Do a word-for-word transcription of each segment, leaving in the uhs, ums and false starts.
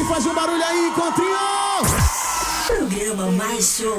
faz um barulho aí, encontrinho! Programa Mais Show.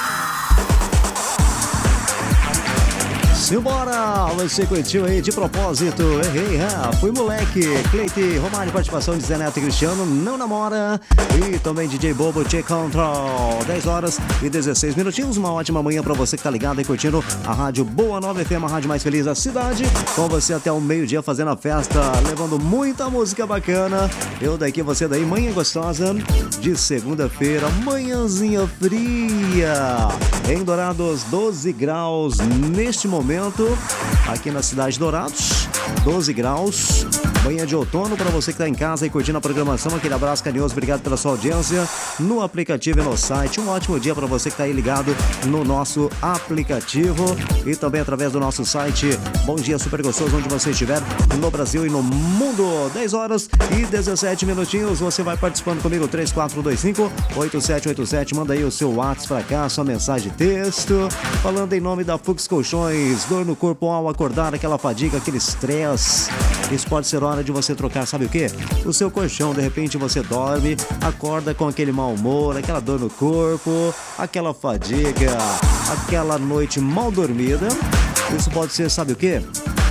Simbora! Você curtiu aí de propósito? Errei, ah, fui moleque. Cleite, Romário, participação de Zé Neto e Cristiano, Não Namora. E também D J Bobo, Check Control. dez horas e dezesseis minutinhos. Uma ótima manhã pra você que tá ligado e curtindo a Rádio Boa Nova F M, a rádio mais feliz da cidade. Com você até o meio-dia fazendo a festa, levando muita música bacana. Eu daqui, você daí, manhã gostosa de segunda-feira, manhãzinha fria. Em Dourados, doze graus neste momento. Aqui na cidade de Dourados, doze graus, manhã de outono para você que está em casa e curtindo a programação. Aquele abraço carinhoso, obrigado pela sua audiência no aplicativo e no site. Um ótimo dia para você que está aí ligado no nosso aplicativo e também através do nosso site. Bom dia, super gostoso, onde você estiver no Brasil e no mundo. dez horas e dezessete minutinhos, você vai participando comigo, três quatro dois cinco, oito sete oito sete, manda aí o seu WhatsApp para cá, sua mensagem de texto, falando em nome da Fux Colchões. Dor no corpo ao acordar, aquela fadiga, aquele estresse. Isso pode ser hora de você trocar, sabe o quê? O seu colchão. De repente você dorme, acorda com aquele mau humor, aquela dor no corpo, aquela fadiga, aquela noite mal dormida. Isso pode ser, sabe o quê?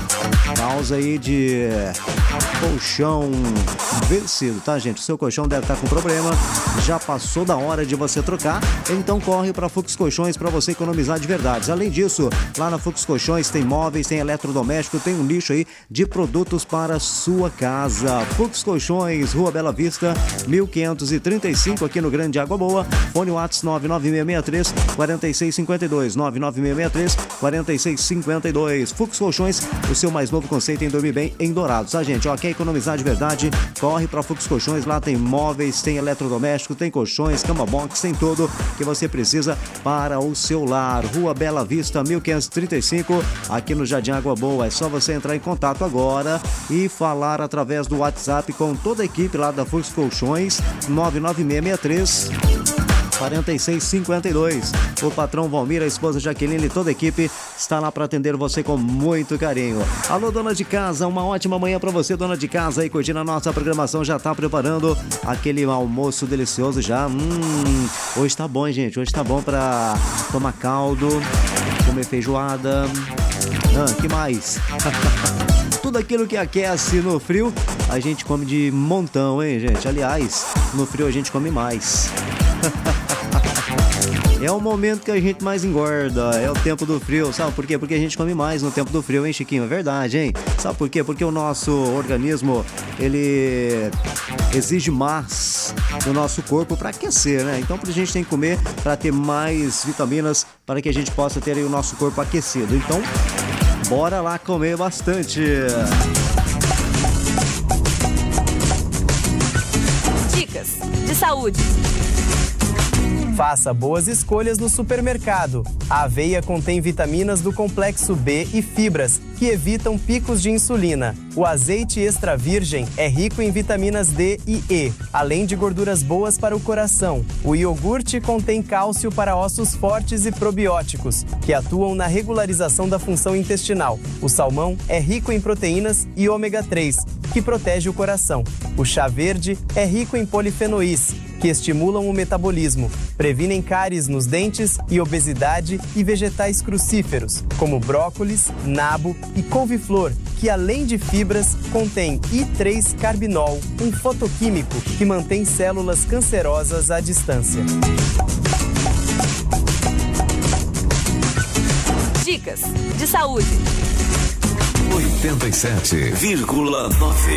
Causa aí de colchão vencido, tá, gente? O seu colchão deve estar com problema, já passou da hora de você trocar, então corre para Fux Colchões para você economizar de verdade. Além disso, lá na Fux Colchões tem móveis, tem eletrodoméstico, tem um nicho aí de produtos para a sua casa. Fux Colchões, Rua Bela Vista, mil quinhentos e trinta e cinco, aqui no Grande Água Boa. Fone WhatsApp nove nove seis seis três, quatro seis cinco dois, nove nove seis seis três, quatro seis cinco dois. Fux Colchões, o seu mais novo conceito em dormir bem em Dourados, tá, gente? Ó, quer economizar de verdade? Corre para Fux Colchões, lá tem móveis, tem eletrodoméstico, tem colchões, cama box, tem tudo que você precisa para o seu lar. Rua Bela Vista, mil quinhentos e trinta e cinco, aqui no Jardim Água Boa. É só você entrar em contato agora e falar através do WhatsApp com toda a equipe lá da Fux Colchões, nove nove seis seis três, quatro seis cinco dois. O patrão Valmir, a esposa Jaqueline e toda a equipe está lá para atender você com muito carinho. Alô, dona de casa, uma ótima manhã para você, dona de casa, aí curtindo a nossa programação, já tá preparando aquele almoço delicioso já. Hum, hoje tá bom, gente, hoje tá bom para tomar caldo, comer feijoada. Ah, que mais? Tudo aquilo que aquece no frio, a gente come de montão, hein, gente? Aliás, no frio a gente come mais. É o momento que a gente mais engorda, é o tempo do frio, sabe por quê? Porque a gente come mais no tempo do frio, hein, Chiquinho? É verdade, hein? Sabe por quê? Porque o nosso organismo, ele exige mais do nosso corpo para aquecer, né? Então a gente tem que comer para ter mais vitaminas, para que a gente possa ter aí o nosso corpo aquecido. Então, bora lá comer bastante! Dicas de saúde. Faça boas escolhas no supermercado. A aveia contém vitaminas do complexo B e fibras, que evitam picos de insulina. O azeite extra virgem é rico em vitaminas D e E, além de gorduras boas para o coração. O iogurte contém cálcio para ossos fortes e probióticos, que atuam na regularização da função intestinal. O salmão é rico em proteínas e ômega três, que protege o coração. O chá verde é rico em polifenóis, que estimulam o metabolismo, previnem cáries nos dentes e obesidade, e vegetais crucíferos, como brócolis, nabo e couve-flor, que além de fibras, contém I três carbinol, um fotoquímico que mantém células cancerosas à distância. Dicas de saúde. oitenta e sete vírgula nove.